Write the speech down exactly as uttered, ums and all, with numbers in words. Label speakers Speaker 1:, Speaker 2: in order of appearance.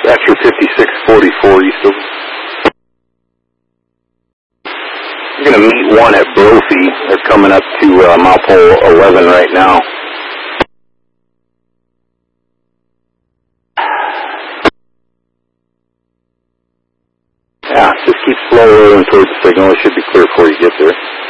Speaker 1: Vector fifty-six forty-four, you still... You're going to meet one at Brophy. They're coming up to uh, Maupole eleven right now. Yeah, just keep slow rolling towards the signal. It should be clear before you get there.